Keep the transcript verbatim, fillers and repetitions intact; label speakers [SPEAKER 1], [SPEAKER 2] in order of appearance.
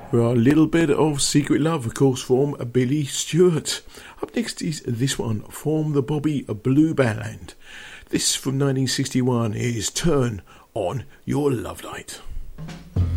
[SPEAKER 1] Well, a little bit of Secret Love, of course, from Billy Stewart. Up next is this one from the Bobby Blue Band. This from nineteen sixty-one is Turn on Your Love Light.